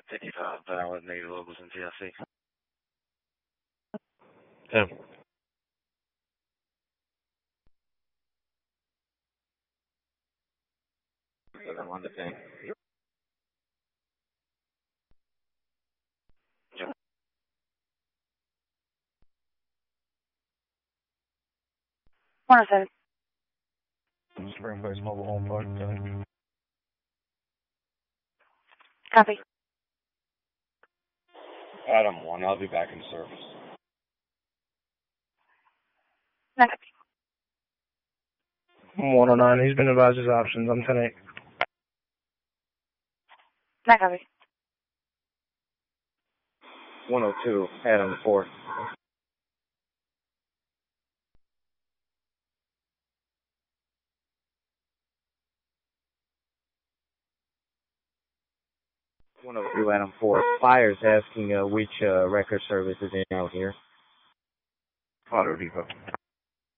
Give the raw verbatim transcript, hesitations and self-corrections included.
fifty-five, valid, negative locals in T L C. Yeah. I'm on the thing. Yep. one oh seven. Spring Place Mobile Home Park. Copy. Adam one, I'll be back in service. No copy. one oh nine, he's been advised his options. I'm ten eight. No copy. one oh two, Adam four. one oh two, Adam four. Fire's asking uh, which uh, record service is in out here. Auto Depot.